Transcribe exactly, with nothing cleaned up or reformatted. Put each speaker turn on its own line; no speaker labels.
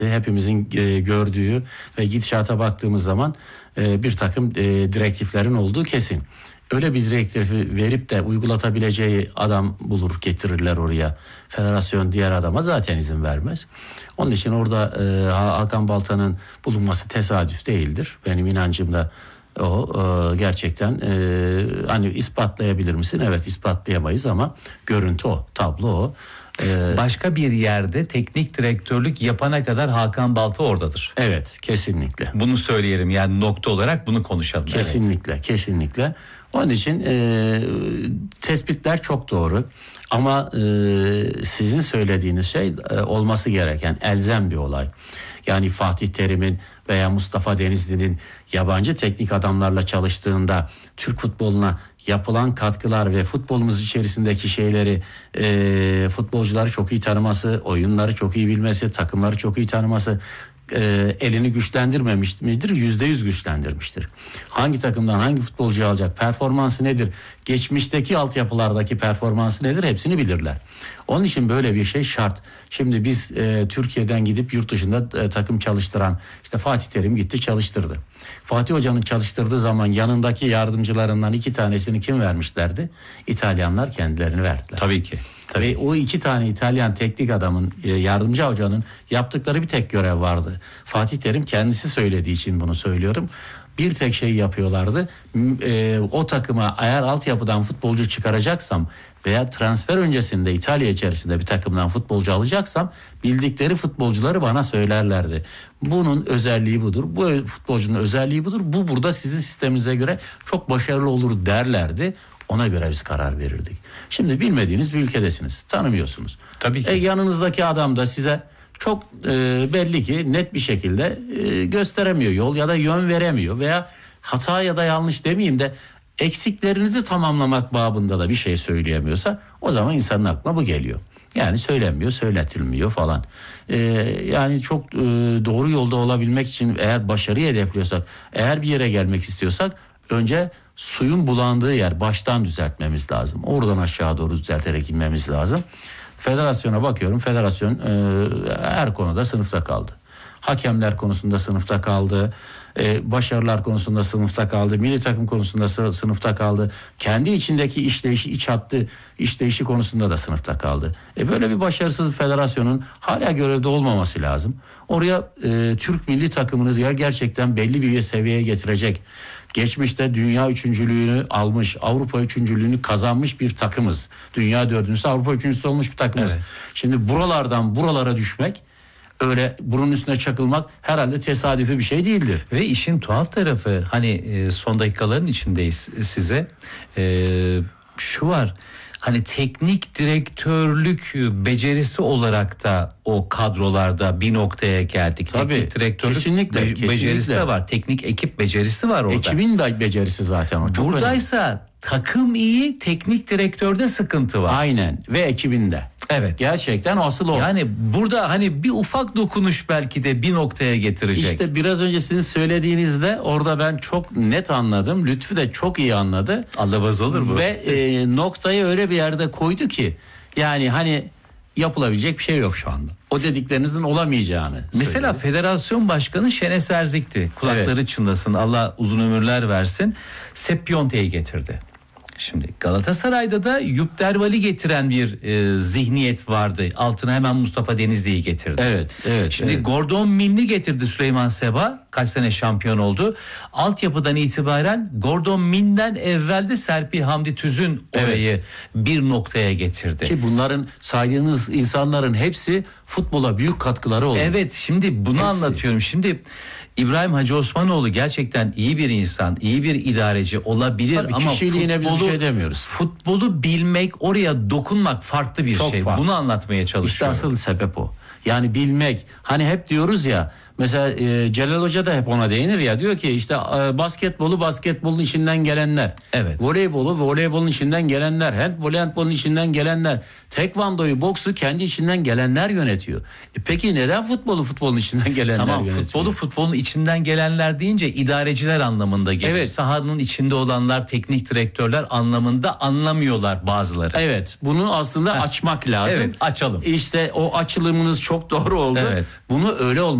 hepimizin e, gördüğü ve gidişata baktığımız zaman e, bir takım e, direktiflerin olduğu kesin. Öyle bir direktifi verip de uygulatabileceği adam bulur, getirirler oraya. Federasyon diğer adama zaten izin vermez. Onun için orada e, Hakan Balta'nın bulunması tesadüf değildir. Benim inancım da o e, gerçekten e, hani ispatlayabilir misin? Evet, ispatlayamayız ama görüntü o, tablo o.
Ee, Başka bir yerde teknik direktörlük yapana kadar Hakan Balta oradadır.
Evet, kesinlikle.
Bunu söyleyelim, yani nokta olarak bunu konuşalım.
Kesinlikle, evet. kesinlikle. Onun için e, tespitler çok doğru. Ama e, sizin söylediğiniz şey e, olması gereken elzem bir olay. Yani Fatih Terim'in veya Mustafa Denizli'nin yabancı teknik adamlarla çalıştığında Türk futboluna yapılan katkılar ve futbolumuz içerisindeki şeyleri, e, futbolcuları çok iyi tanıması, oyunları çok iyi bilmesi, takımları çok iyi tanıması e, elini güçlendirmemiş midir? Yüzde yüz güçlendirmiştir. Hangi takımdan hangi futbolcuyu alacak, performansı nedir, geçmişteki altyapılardaki performansı nedir, hepsini bilirler. Onun için böyle bir şey şart. Şimdi biz e, Türkiye'den gidip yurt dışında e, takım çalıştıran, işte Fatih Terim gitti çalıştırdı. Fatih Hoca'nın çalıştırdığı zaman yanındaki yardımcılarından iki tanesini kim vermişlerdi? İtalyanlar kendilerini verdiler.
Tabii ki. Tabii.
Ve o iki tane İtalyan teknik adamın, yardımcı hocanın yaptıkları bir tek görev vardı. Fatih Terim kendisi söylediği için bunu söylüyorum. Bir tek şey yapıyorlardı. E, o takıma eğer altyapıdan futbolcu çıkaracaksam veya transfer öncesinde İtalya içerisinde bir takımdan futbolcu alacaksam bildikleri futbolcuları bana söylerlerdi. Bunun özelliği budur. Bu futbolcunun özelliği budur. Bu burada sizin sisteminize göre çok başarılı olur derlerdi. Ona göre biz karar verirdik. Şimdi bilmediğiniz bir ülkedesiniz. Tanımıyorsunuz.
Tabii ki.
E, yanınızdaki adam da size çok e, belli ki net bir şekilde e, gösteremiyor yol ya da yön veremiyor veya hata ya da yanlış demeyeyim de eksiklerinizi tamamlamak babında da bir şey söyleyemiyorsa o zaman insanın aklına bu geliyor. Yani söylenmiyor, söyletilmiyor falan. Ee, yani çok e, doğru yolda olabilmek için eğer başarıyı hedefliyorsak, eğer bir yere gelmek istiyorsak önce suyun bulandığı yer baştan düzeltmemiz lazım. Oradan aşağı doğru düzelterek inmemiz lazım. Federasyona bakıyorum. Federasyon e, her konuda sınıfta kaldı. Hakemler konusunda sınıfta kaldı. Ee, başarılar konusunda sınıfta kaldı. Milli takım konusunda sı- sınıfta kaldı. Kendi içindeki işleyişi, iç hattı işleyişi konusunda da sınıfta kaldı. E böyle bir başarısız bir federasyonun hala görevde olmaması lazım. Oraya e, Türk milli takımınız ya gerçekten belli bir seviyeye getirecek. Geçmişte dünya üçüncülüğünü almış, Avrupa üçüncülüğünü kazanmış bir takımız. Dünya dördüncüsü, Avrupa üçüncüsü olmuş bir takımız. Evet. Şimdi buralardan buralara düşmek, öyle burun üstüne çakılmak herhalde tesadüfi bir şey değildir.
Ve işin tuhaf tarafı, hani son dakikaların içindeyiz size. Ee, şu var, hani teknik direktörlük becerisi olarak da o kadrolarda bir noktaya geldik.
Tabii,
teknik direktörlük
kesinlikle,
be-
kesinlikle.
becerisi de var. Teknik ekip becerisi var orada.
Ekibin de becerisi zaten o. Çok
Buradaysa
önemli.
Takım iyi, teknik direktörde sıkıntı var.
Aynen, ve ekibinde.
Evet.
Gerçekten asıl o.
Yani burada hani bir ufak dokunuş belki de bir noktaya getirecek.
İşte biraz önce sizin söylediğinizde orada ben çok net anladım. Lütfü de çok iyi anladı.
Allabaz olur bu.
Ve e, noktayı öyle bir yerde koydu ki yani hani yapılabilecek bir şey yok şu anda. O dediklerinizin olamayacağını
Mesela
söyledi.
Federasyon Başkanı Şenes Erzik'ti. Kulakları
Evet.
çınlasın, Allah uzun ömürler versin. Sepp Piontek'i getirdi. Şimdi Galatasaray'da da Yup Derval'i getiren bir e, zihniyet vardı. Altına hemen Mustafa Denizli'yi getirdi.
Evet, evet.
Şimdi
evet.
Gordon Minni getirdi Süleyman Seba. Kaç sene şampiyon oldu. Altyapıdan itibaren Gordon Min'den evvelde Serpil Hamdi Tüz'ün orayı evet. bir noktaya getirdi.
Ki bunların saydığınız insanların hepsi futbola büyük katkıları oldu.
Evet, şimdi bunu hepsi. anlatıyorum. Şimdi İbrahim Hacı Osmanoğlu gerçekten iyi bir insan, iyi bir idareci olabilir.
Tabii
ama
kişiliğine
futbolu,
biz bir şey demiyoruz.
Futbolu bilmek, oraya dokunmak farklı bir
Çok
şey.
farklı.
Bunu anlatmaya çalışıyorum.
İşte asıl sebep o. Yani bilmek. Hani hep diyoruz ya, Mesela e, Celal Hoca da hep ona değinir ya, diyor ki işte e, basketbolu basketbolun içinden gelenler,
Evet.
voleybolu voleybolun içinden gelenler, handbolu handbolun içinden gelenler, tekvandoyu, boksu kendi içinden gelenler yönetiyor. E peki neden futbolu futbolun içinden gelenler
Tamam,
yönetiyor?
futbolu futbolun içinden gelenler deyince idareciler anlamında geliyor.
Evet.
Sahanın içinde olanlar, teknik direktörler anlamında anlamıyorlar bazıları.
Evet, bunu aslında açmak lazım.
Evet, açalım.
İşte o açılımınız çok doğru oldu.
Evet.
Bunu öyle olmak